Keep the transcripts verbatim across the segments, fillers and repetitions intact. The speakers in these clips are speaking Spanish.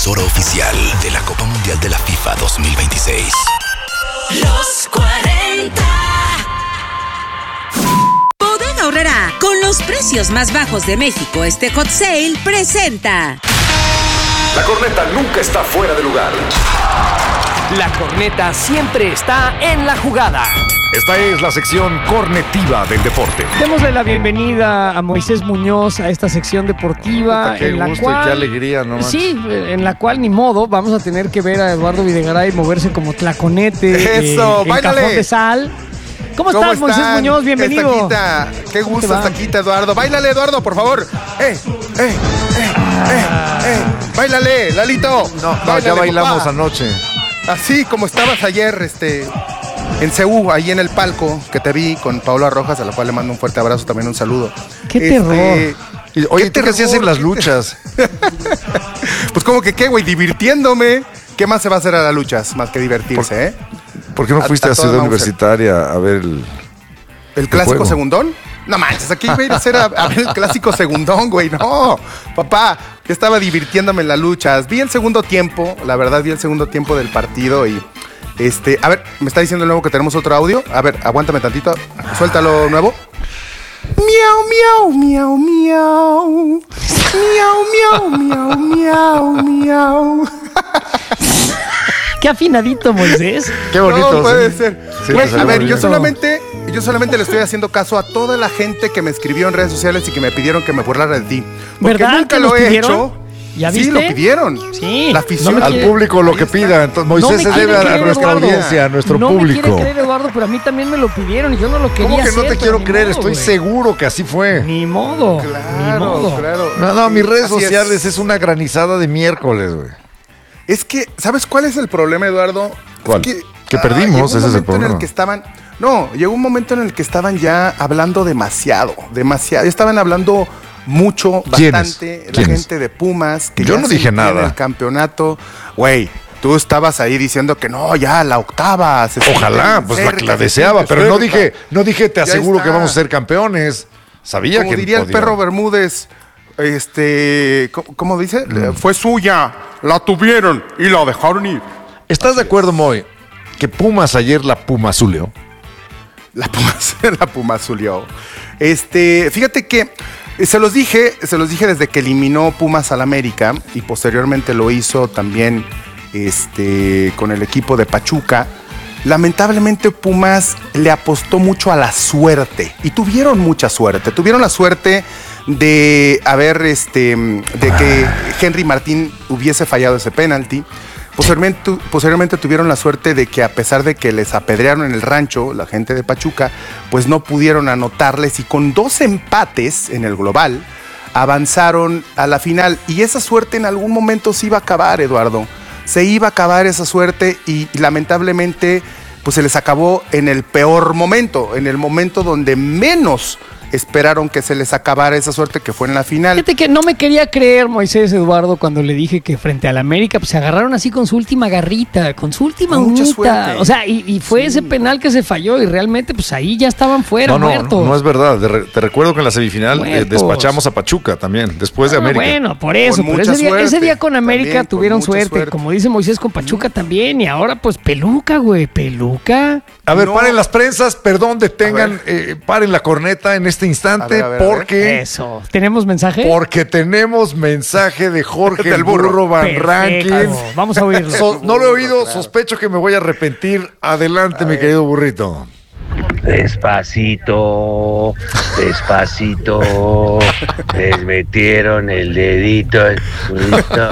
emisora oficial de la Copa Mundial de la FIFA dos mil veintiséis. Los cuarenta. Bodega Aurrerá, con los precios más bajos de México, este Hot Sale presenta. La corneta nunca está fuera de lugar. La corneta siempre está en la jugada. Esta es la sección cornetiva del deporte. Démosle la bienvenida a Moisés Muñoz a esta sección deportiva. Puta, qué en la gusto cual, y qué alegría, ¿no? Sí, en la cual ni modo, vamos a tener que ver a Eduardo Videgaray moverse como tlaconete. Eso, eh, en báilale. cajón de sal. ¿Cómo, ¿Cómo estás, están? Moisés Muñoz? Bienvenido. Estaquita. Qué gusto, Estaquita, Eduardo. Báilale, Eduardo, por favor. ¡Eh, eh, eh, eh, eh! ¡Báilale, Lalito! No, no, Báilale, ya bailamos papá. anoche. Así como estabas ayer, este... en C U, ahí en el palco, que te vi con Paola Rojas, a la cual le mando un fuerte abrazo, también un saludo. ¡Qué este, terror! Y, oye, ¿tú qué hacías en las luchas? Pues como que qué, güey, divirtiéndome. ¿Qué más se va a hacer a las luchas? Más que divertirse, ¿Por, ¿eh? ¿Por qué no a, fuiste a, a Ciudad Universitaria a ver el... ¿El clásico juego. segundón? No manches, aquí iba a ir a hacer a, a ver el clásico segundón, güey. No, papá, yo estaba divirtiéndome en las luchas. Vi el segundo tiempo, la verdad, vi el segundo tiempo del partido y... Este, a ver, me está diciendo el nuevo que tenemos otro audio. A ver, aguántame tantito. Suéltalo nuevo. Miau, miau, miau, miau. Miau, miau, miau, miau, miau. Qué afinadito, Moisés. Qué bonito. No puede ¿sí? ser. Sí, Güey, pues, a ver, bonito. yo solamente, yo solamente le estoy haciendo caso a toda la gente que me escribió en redes sociales y que me pidieron que me burlara de ti. Porque ¿Verdad nunca que lo nos he pidieron? hecho. ¿Ya Sí, viste? lo pidieron. Sí. La afición. No me Al quiere- público lo que Ahí está. pida. Entonces, Moisés No me se quiere debe a, a creer, nuestra Eduardo. audiencia, a nuestro no público. No me quiere creer, Eduardo, pero a mí también me lo pidieron y yo no lo quería ¿Cómo que no hacer, te pero quiero ni creer? modo, Estoy güey. seguro que así fue. Ni modo. Claro, ni modo. claro. No, no, mis redes Así es. sociales es. una granizada de miércoles, güey. Es que, ¿sabes cuál es el problema, Eduardo? ¿Cuál? Es Que ah, perdimos, llegó un ese es el momento problema. En el que estaban, no, llegó un momento en el que estaban ya hablando demasiado, demasiado. Estaban hablando mucho, ¿Quiénes? bastante. La ¿Quiénes? gente de Pumas, que Yo ya no se dije metía en nada. el campeonato. Güey, tú estabas ahí diciendo que no, ya la octava. Se Ojalá, siente pues la, cerca, la se deseaba, siente pero no cerca. dije, no dije, te Ya aseguro está. que vamos a ser campeones. Sabía Como que diría el podía. perro Bermúdez, este, ¿cómo, cómo dice? Mm. Fue suya, la tuvieron y la dejaron ir. ¿Estás de acuerdo, Moy, que Pumas ayer la Pumazuleó? La Pumas, la Pumazuleó. Este, fíjate que se los dije, se los dije desde que eliminó Pumas al América y posteriormente lo hizo también este, con el equipo de Pachuca. Lamentablemente Pumas le apostó mucho a la suerte y tuvieron mucha suerte. Tuvieron la suerte de haber, este, de que Henry Martín hubiese fallado ese penalti. Posteriormente, posteriormente tuvieron la suerte de que a pesar de que les apedrearon en el rancho, la gente de Pachuca, pues no pudieron anotarles y con dos empates en el global avanzaron a la final. Y esa suerte en algún momento se iba a acabar, Eduardo. Se iba a acabar esa suerte y, y lamentablemente pues se les acabó en el peor momento, en el momento donde menos esperaron que se les acabara esa suerte, que fue en la final. Fíjate que no me quería creer Moisés, Eduardo, cuando le dije que frente al América pues se agarraron así con su última garrita, con su última Mucha uñita. suerte. O sea, y, y fue Sí. ese penal que se falló y realmente pues ahí ya estaban fuera, No, no, muertos. no, no es verdad. De re- te recuerdo que en la semifinal eh, Muertos. despachamos a Pachuca también, después de Ah, América. bueno, por eso, Con pero mucha ese día, suerte, ese día con América también, con tuvieron mucha suerte. suerte. Como dice Moisés, con Pachuca también. Y ahora pues peluca, güey, peluca. A ver, No. paren las prensas, perdón, A detengan, ver. eh, paren la corneta en este instante, A ver, a ver, a ver. porque... Eso. ¿Tenemos mensaje? Porque tenemos mensaje de Jorge Del el burro. Burro Van Perfecto. Rankin. Vamos a oírlo. So- no lo he oído, Claro. sospecho que me voy a arrepentir. Adelante, mi querido burrito. Despacito, despacito, les metieron el dedito al culito.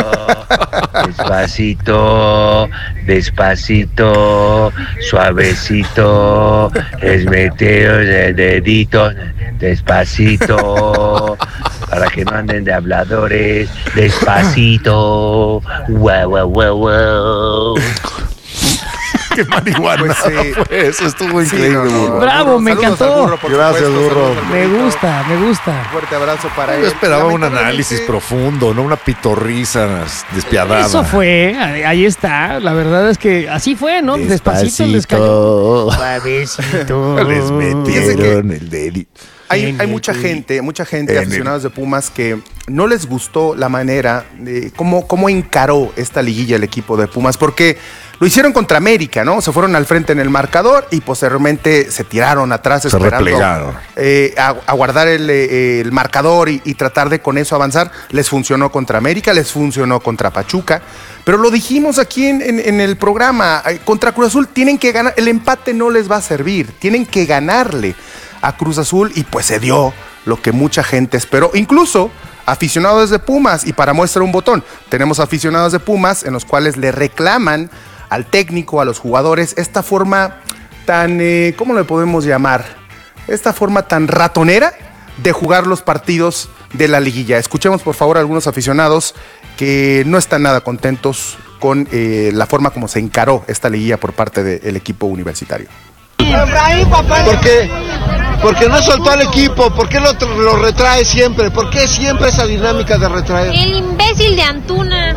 Despacito, despacito, suavecito, les metieron el dedito. Despacito, para que no anden de habladores. Despacito, wow, wow, wow, wow. Qué marihuana. Pues sí. fue eso, estuvo Sí, increíble, no, no, burro. Bravo, me Saludos encantó. al burro, por Gracias, supuesto, burro. saludos al Me burrito. gusta, me gusta. Fuerte abrazo para él. Yo esperaba un Lamentablemente- análisis profundo, no una pitorrisa despiadada. Eso fue, ahí ahí está. La verdad es que así fue, ¿no? Despacito les cayó. Suavecito. Les metieron el dedito. hay, hay mucha gente, mucha gente, En aficionados de Pumas, que no les gustó la manera de cómo, cómo encaró esta liguilla el equipo de Pumas, porque lo hicieron contra América, ¿no? Se fueron al frente en el marcador y posteriormente se tiraron atrás Se esperando replegaron. eh, a, a guardar el, eh, el marcador y, y tratar de con eso avanzar. Les funcionó contra América, les funcionó contra Pachuca, pero lo dijimos aquí en, en, en el programa, eh, contra Cruz Azul tienen que ganar, el empate no les va a servir, tienen que ganarle a Cruz Azul y pues se dio lo que mucha gente esperó, incluso aficionados de Pumas, y para muestra un botón, tenemos aficionados de Pumas en los cuales le reclaman al técnico, a los jugadores, esta forma tan, eh, ¿cómo le podemos llamar? Esta forma tan ratonera de jugar los partidos de la liguilla. Escuchemos por favor a algunos aficionados que no están nada contentos con eh, la forma como se encaró esta liguilla por parte del equipo universitario. ¿Por qué? Porque no soltó al equipo, ¿por qué lo, lo retrae siempre? ¿Por qué siempre esa dinámica de retraer? El imbécil de Antuna.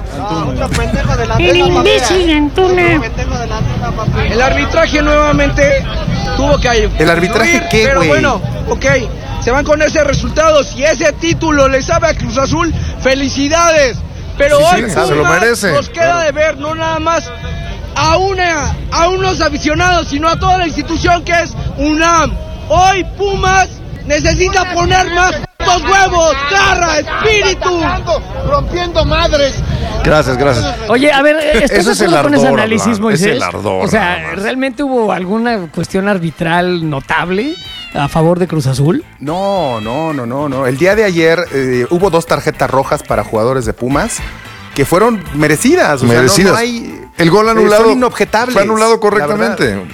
El imbécil de Antuna. El arbitraje nuevamente tuvo que ¿El arbitraje qué, pero güey? bueno, ok, se van con ese resultado. Si ese título le sabe a Cruz Azul, felicidades. Pero Sí, sí, hoy le Pumas sabe, se lo merece. nos queda Claro. de ver, no nada más a una, a unos aficionados, sino a toda la institución que es UNAM. Hoy Pumas necesita poner más putos huevos, garra, espíritu. Rompiendo madres. Gracias, gracias. Oye, a ver, ¿estás Ese de es el acuerdo con ese ardor, análisis, Abraham, Moisés? es el ardor, O sea, nada más. ¿realmente hubo alguna cuestión arbitral notable a favor de Cruz Azul? No, no, no, no, no. El día de ayer eh, hubo dos tarjetas rojas para jugadores de Pumas que fueron merecidas. O Merecidas. sea, no, no hay, El gol eh, anulado son inobjetables. fue anulado la correctamente. verdad.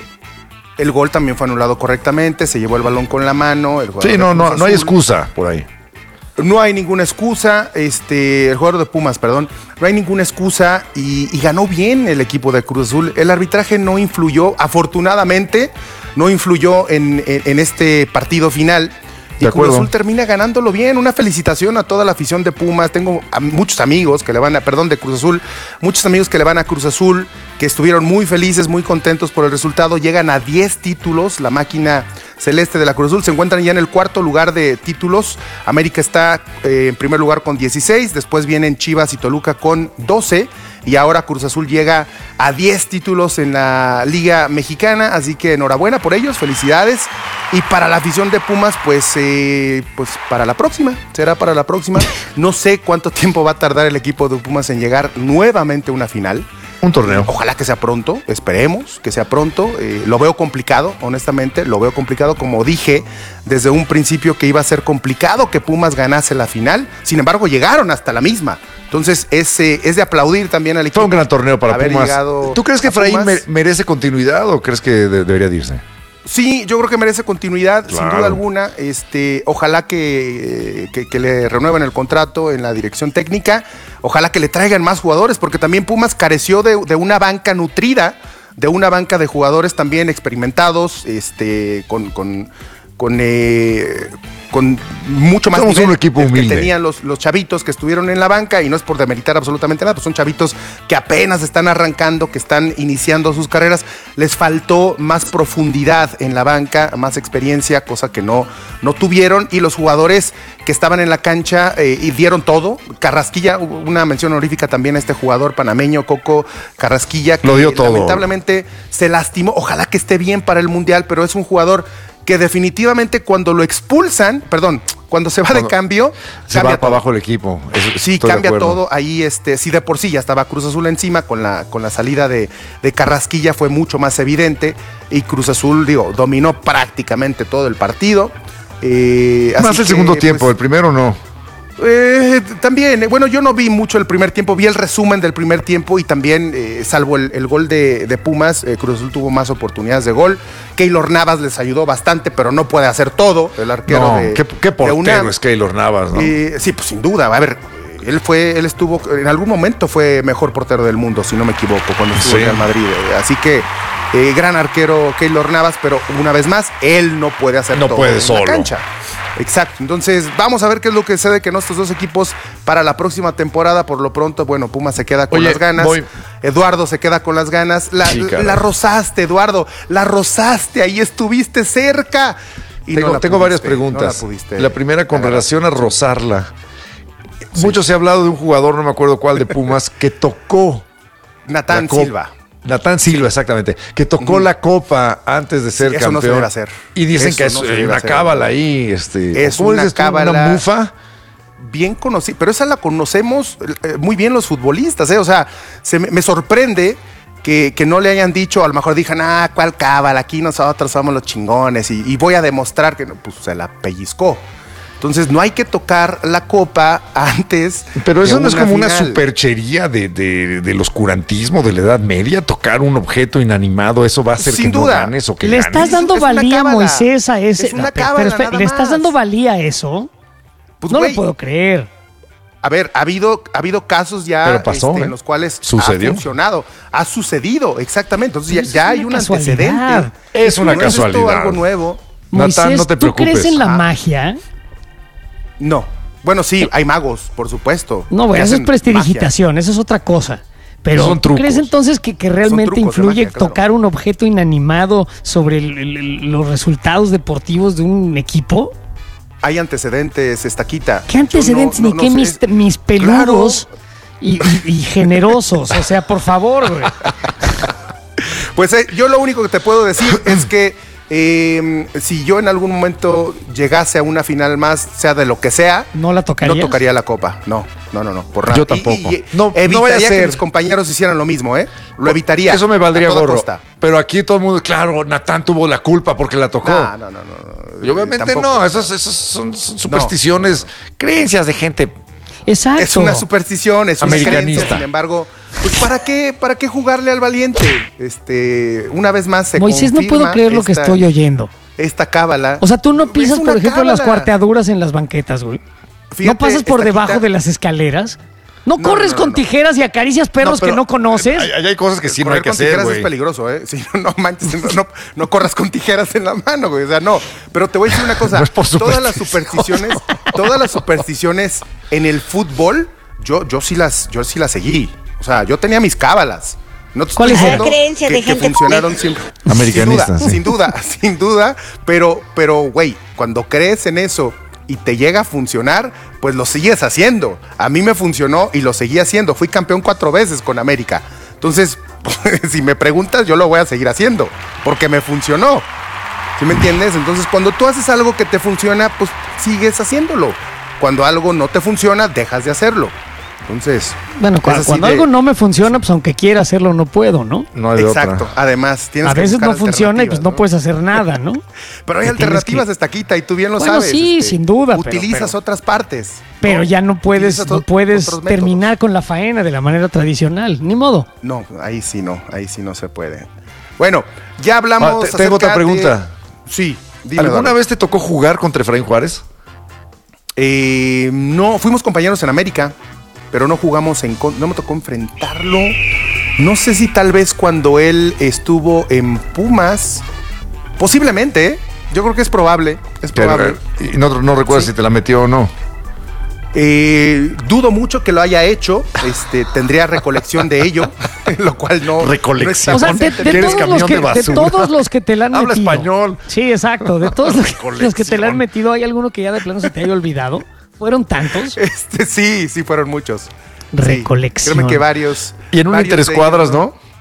El gol también fue anulado correctamente, se llevó el balón con la mano. El jugador Sí, de no, no, Cruz no hay Azul. excusa por ahí. No hay ninguna excusa, este, el jugador de Pumas, perdón, no hay ninguna excusa y, y ganó bien el equipo de Cruz Azul. El arbitraje no influyó, afortunadamente, no influyó en, en, en este partido final. Y De Cruz acuerdo. Azul termina ganándolo bien. Una felicitación a toda la afición de Pumas. Tengo a muchos amigos que le van a, perdón, de Cruz Azul, muchos amigos que le van a Cruz Azul, que estuvieron muy felices, muy contentos por el resultado. Llegan a diez títulos. La máquina celeste de la Cruz Azul se encuentran ya en el cuarto lugar de títulos. América está eh, en primer lugar con dieciséis. Después vienen Chivas y Toluca con doce. Y ahora Cruz Azul llega a diez títulos en la Liga Mexicana. Así que enhorabuena por ellos, felicidades. Y para la afición de Pumas, pues, eh, pues para la próxima, será para la próxima. No sé cuánto tiempo va a tardar el equipo de Pumas en llegar nuevamente a una final. Un torneo. Ojalá que sea pronto, esperemos que sea pronto. Eh, lo veo complicado, honestamente, lo veo complicado. Como dije desde un principio que iba a ser complicado que Pumas ganase la final. Sin embargo, llegaron hasta la misma. Entonces, es, eh, es de aplaudir también al equipo. Fue un gran torneo para haber Pumas. llegado ¿Tú crees que a Efraín Pumas. me- merece continuidad o crees que de- debería de irse? Sí, yo creo que merece continuidad, sin Claro. duda alguna. Este, ojalá que, que, que le renueven el contrato en la dirección técnica. Ojalá que le traigan más jugadores, porque también Pumas careció de, de una banca nutrida, de una banca de jugadores también experimentados, este, con, con, con, eh, con mucho más Somos nivel un equipo del que humilde. tenían los, los chavitos que estuvieron en la banca, y no es por demeritar absolutamente nada, pues son chavitos que apenas están arrancando, que están iniciando sus carreras. Les faltó más profundidad en la banca, más experiencia, cosa que no, no tuvieron, y los jugadores que estaban en la cancha eh, y dieron todo. Carrasquilla, hubo una mención honorífica también a este jugador panameño, Coco Carrasquilla, que Lo dio todo. lamentablemente se lastimó. Ojalá que esté bien para el Mundial, pero es un jugador que definitivamente cuando lo expulsan, perdón, cuando se va Cuando de cambio, Se cambia va para todo. abajo el equipo. Eso- Sí, estoy de cambia acuerdo. todo. Ahí, este, sí, de por sí ya estaba Cruz Azul encima, con la, con la salida de, de Carrasquilla fue mucho más evidente. Y Cruz Azul, digo, dominó prácticamente todo el partido. Eh, Más así el que, segundo tiempo, pues, el primero no. eh, también, eh, bueno, yo no vi mucho el primer tiempo, vi el resumen del primer tiempo y también, eh, salvo el, el gol de, de Pumas, eh, Cruz Azul tuvo más oportunidades de gol. Keylor Navas les ayudó bastante, pero no puede hacer todo. El arquero No, de, qué, qué de portero UNAM. es Keylor Navas, ¿no? Eh, sí, pues sin duda. A ver, él fue, él estuvo, en algún momento fue mejor portero del mundo, si no me equivoco, cuando estuvo Sí. en Real Madrid. Eh, Así que, eh, gran arquero Keylor Navas, pero una vez más, él no puede hacer No todo puede en solo. la cancha. Exacto. Entonces, vamos a ver qué es lo que sucede que nuestros dos equipos para la próxima temporada. Por lo pronto, bueno, Pumas se queda con Oye, las ganas. voy- Eduardo se queda con las ganas. La, Sí, caray. la rozaste, Eduardo. La rozaste. Ahí estuviste cerca. Y tengo no la tengo pudiste, varias no preguntas. la pudiste la primera con agarrar. relación a rozarla. Sí. Mucho se ha hablado de un jugador, no me acuerdo cuál, de Pumas, que tocó. Natán Silva. Natán Silva, exactamente. Que tocó uh-huh. la copa antes de ser sí, eso campeón. No se debe hacer. Y dicen eso que es no una cábala ahí. Este, es una cábala. ¿Una mufa? Bien conocida, pero esa la conocemos eh, muy bien los futbolistas, ¿eh? O sea, se me, me sorprende que, que no le hayan dicho, a lo mejor dijan, ah, ¿cuál cábala? Aquí nosotros somos los chingones y, y voy a demostrar que no, pues se la pellizcó. Entonces no hay que tocar la copa antes. Pero eso de no es como final. una superchería de, de, del oscurantismo de la Edad Media, tocar un objeto inanimado, eso va a hacer Sin que duda. no ganes o que le ganes. estás dando es valía, Moisés, a ese. Es una no, pero, cábala, pero, ¿le estás más. dando valía a eso? Pues, no güey, lo puedo creer. A ver, ha habido, ha habido casos ya Pero pasó, este, ¿eh? en los cuales ¿Sucedió? ha funcionado. Ha sucedido, exactamente. Entonces ya, Es ya una hay un casualidad. antecedente. Es una no casualidad. Es esto algo nuevo. Moisés, Natán, no te ¿tú preocupes. crees en la Ah. magia? No. Bueno, sí, hay magos, por supuesto. No, güey, que eso es hacen prestidigitación, eso es otra cosa. Pero Son ¿tú trucos. crees entonces que, que realmente trucos de influye magia, claro. tocar un objeto inanimado sobre el- el- los resultados deportivos de un equipo? magia. Hay antecedentes, Estaquita. ¿Qué antecedentes Yo no- ni no- qué no mis, sé. mis peludos Claro. y, y- y generosos? O sea, por favor, güey. Pues eh, yo lo único que te puedo decir es que eh, si yo en algún momento llegase a una final más, sea de lo que sea, ¿No la tocarías? no tocaría la copa. No, no, no, no. Por nada. Yo Y- tampoco. y- y No, no evitaría vaya a que ser. mis compañeros hicieran lo mismo, ¿eh? Lo evitaría. Eso me valdría a toda gorro. costa. Pero aquí todo el mundo, claro, Natán tuvo la culpa porque la tocó. No, no, no, no. Y obviamente Tampoco. no, esas, esas son, son supersticiones, creencias de gente. Exacto. Es una superstición, es una Americanista. creencia, sin embargo, pues ¿para qué, para qué jugarle al valiente? Este, una vez más se Moisés, no puedo confirma creer lo que esta- estoy oyendo. Esta cábala. O sea, tú no Es pisas, una por ejemplo, las cábala. cuarteaduras en las banquetas, güey. ¿No Fíjate, pasas por Estaquita, debajo de las escaleras? ¿No, No, corres no, no, con no. tijeras y acaricias perros pero que no conoces? Hay, hay cosas que sí no hay correr que con hacer, tijeras güey. es peligroso, ¿eh? Sí, no, no manches, no, no, no corras con tijeras en la mano, güey. O sea, no. Pero te voy a decir una cosa. No es por todas las superstición. supersticiones, todas las supersticiones en el fútbol, yo, yo sí las, yo sí las seguí. O sea, yo tenía mis cábalas. No te estoy ¿Cuáles diciendo eran? Creencia que, de que gente funcionaron siempre. Americanistas, sí. Sin duda, sin duda, sin duda. Pero, pero, güey, cuando crees en eso y te llega a funcionar, pues lo sigues haciendo. A mí me funcionó y lo seguí haciendo. Fui campeón cuatro veces con América. Entonces, si me preguntas, yo lo voy a seguir haciendo, porque me funcionó. ¿Sí me entiendes? Entonces, cuando tú haces algo que te funciona, pues sigues haciéndolo. Cuando algo no te funciona, dejas de hacerlo. Entonces, Bueno, es cuando, así cuando de- algo no me funciona, pues aunque quiera hacerlo, no puedo, ¿no? No hay de Exacto. otra. Además, tienes A que veces buscar no funciona y pues alternativas, no puedes hacer nada, ¿no? Pero hay Que tienes alternativas, que- Estaquita, y tú bien lo Bueno, sabes. sí, sin duda, pero- Utilizas pero- otras partes. Pero ya no puedes, Utilizas no o- puedes otros métodos. terminar con la faena de la manera tradicional, ni modo. No, ahí sí no, ahí sí no se puede. Bueno, ya hablamos. Ah, te- tengo otra acerca de- pregunta. Sí, dime. ¿Alguna Eduardo. vez te tocó jugar contra Efraín Juárez? Eh, no, fuimos compañeros en América, pero no jugamos en. con- No me tocó enfrentarlo. No sé si tal vez cuando él estuvo en Pumas. Posiblemente, ¿eh? Yo creo que es probable. Es probable. Que- y no, no recuerdas Sí. si te la metió o no. Eh, dudo mucho que lo haya hecho. Este, tendría recolección de ello, lo cual no. Recolección. no O sea, está de, presente. de que eres todos los camión que, de de basura. todos los que te la han Habla metido. español. Sí, exacto. De todos los, los que te la han Recolección. metido, ¿hay alguno que ya de plano se te haya olvidado? ¿Fueron tantos? Este, sí, sí, fueron muchos. Sí, Recolección. créeme que varios. Y en un varios de interescuadras, ellos, ¿no?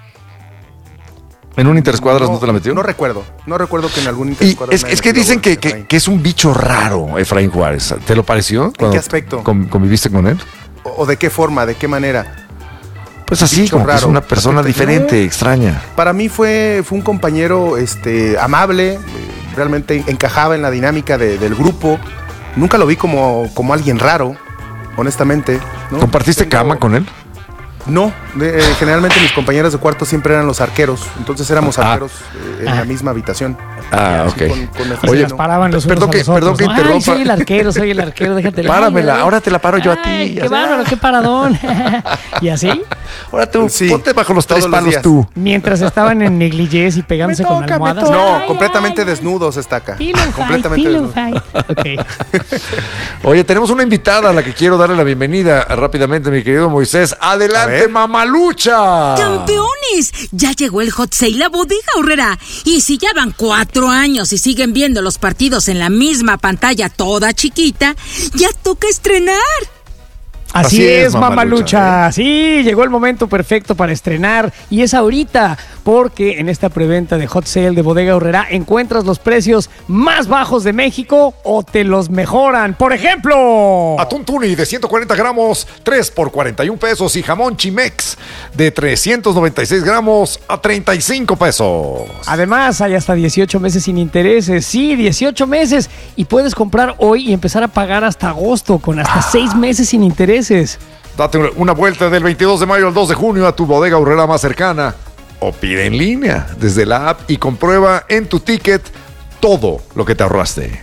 ¿En un interescuadras no, te la metió? No recuerdo. No recuerdo que en algún Y interescuadras. es, me haya es que metido dicen gol, que, que- Efraín. que es un bicho raro, Efraín Juárez. ¿Te lo pareció? cuando qué aspecto? con- ¿Conviviste con él? ¿O de qué forma? ¿De qué manera? Pues así, Bicho como que es raro. una persona Aspecto- diferente, No. extraña. Para mí fue, fue un compañero este, amable, eh, realmente encajaba en la dinámica de- del grupo. Nunca lo vi como, como alguien raro, honestamente. ¿no? ¿Compartiste Tengo- cama con él? No, de- eh, generalmente mis compañeros de cuarto siempre eran los arqueros, entonces éramos Ah. arqueros eh, en Ah. la misma habitación. Ah, Sí, ok. con- con Y Efraín, se Oye, las ¿no? paraban los perdón unos a que- los otros, perdón que ¿no? Ay, interrumpa. soy el arquero, soy el arquero, déjate. Páramela, Ay, ahora te la paro yo a ay, ti. Qué Así. bárbaro, qué paradón. Y así, Ahora tú, Sí, ponte bajo los tres todos los palos días. tú. mientras estaban en negligés y pegándose Me con toca, me almohadas. toca. No, Ay, completamente ay, ay. desnudos estaca. Pillow fight, completamente pillow desnudos. fight. Ok. Oye, tenemos una invitada a la que quiero darle la bienvenida rápidamente, mi querido Moisés. Adelante, ¡Suerte, mamalucha! ¡Campeones! Ya llegó el Hot Sale a Bodega Aurrera. Y si ya van cuatro años y siguen viendo los partidos en la misma pantalla toda chiquita, ya toca estrenar. Así, Así es, es mamalucha. mamalucha. Sí, llegó el momento perfecto para estrenar y es ahorita, porque en esta preventa de Hot Sale de Bodega Aurrera encuentras los precios más bajos de México o te los mejoran. Por ejemplo, atún tuni de ciento cuarenta gramos, tres por cuarenta y un pesos, y jamón Chimex de trescientos noventa y seis gramos a treinta y cinco pesos. Además, hay hasta dieciocho meses sin intereses. Sí, dieciocho meses. Y puedes comprar hoy y empezar a pagar hasta agosto con hasta seis meses sin intereses. Date una vuelta del veintidós de mayo al dos de junio a tu Bodega Aurrera más cercana o pide en línea desde la app y comprueba en tu ticket todo lo que te ahorraste.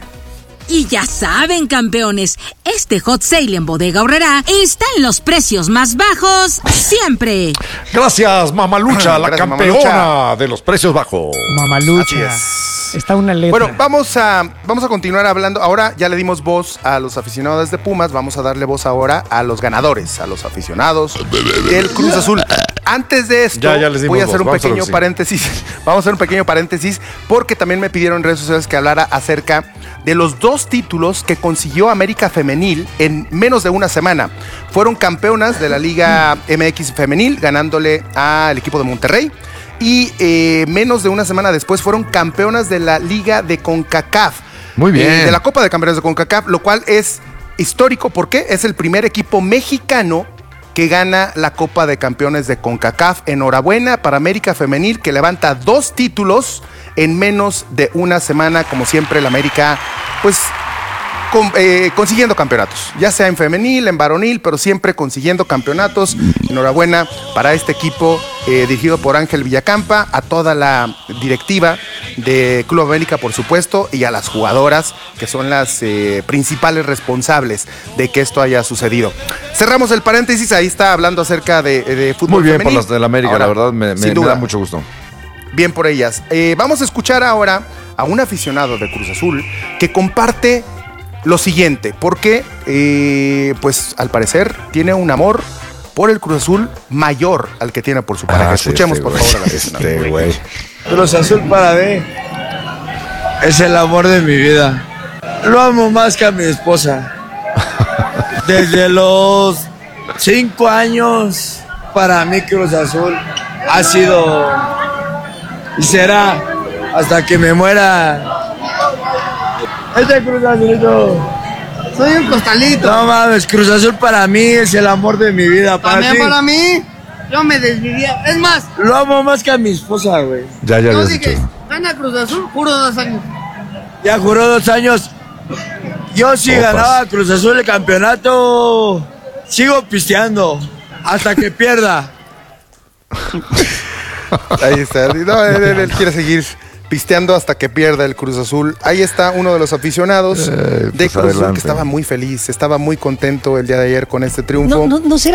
Y ya saben, campeones, este Hot Sale en Bodega Aurrera está en los precios más bajos siempre. Gracias, Mamalucha, la Gracias, campeona Mamalucha. de los precios bajos. Mamalucha. Está una letra. Bueno, vamos a, vamos a continuar hablando. Ahora ya le dimos voz a los aficionados de Pumas. Vamos a darle voz ahora a los ganadores, a los aficionados del Cruz Azul. Antes de esto, ya, ya les voy a hacer voz. un vamos pequeño paréntesis. Vamos a hacer un pequeño paréntesis porque también me pidieron en redes sociales que hablara acerca de los dos títulos que consiguió América Femenil en menos de una semana. Fueron campeonas de la Liga M X Femenil, ganándole al equipo de Monterrey. Y eh, menos de una semana después fueron campeonas de la Liga de CONCACAF. Muy bien. Eh, de la Copa de Campeones de CONCACAF, lo cual es histórico porque es el primer equipo mexicano que gana la Copa de Campeones de CONCACAF. Enhorabuena para América Femenil, que levanta dos títulos en menos de una semana. Como siempre, la América, pues, con, eh, consiguiendo campeonatos, ya sea en femenil, en varonil, pero siempre consiguiendo campeonatos. Enhorabuena para este equipo eh, dirigido por Ángel Villacampa, a toda la directiva de Club América, por supuesto, y a las jugadoras, que son las eh, principales responsables de que esto haya sucedido. Cerramos el paréntesis, ahí está hablando acerca de, de fútbol Muy bien femenil. Por las de la América, ahora, la verdad, me, me, me da mucho gusto. Bien por ellas. Eh, vamos a escuchar ahora a un aficionado de Cruz Azul que comparte lo siguiente, porque eh, pues al parecer tiene un amor por el Cruz Azul mayor al que tiene por su pareja. Ah, Escuchemos, sí, este por favor, a la aficionada. Este güey. Cruz Azul para mí es el amor de mi vida. Lo amo más que a mi esposa. Desde los cinco años, para mí Cruz Azul ha sido y será hasta que me muera. Este Cruz Azulito. Soy un costalito. No mames, Cruz Azul para mí es el amor de mi vida. Para También ti. para mí, yo me desvivía. Es más, lo amo más que a mi esposa, güey. Ya, ya, yo dije, gana Cruz Azul, juro dos años. Ya juró dos años. Yo si Opas. ganaba Cruz Azul el campeonato, sigo pisteando hasta que pierda. Ahí está. No, él, él, él quiere seguir pisteando hasta que pierda el Cruz Azul. Ahí está uno de los aficionados eh, pues de Cruz Azul que estaba muy feliz, estaba muy contento el día de ayer con este triunfo. No, no, no será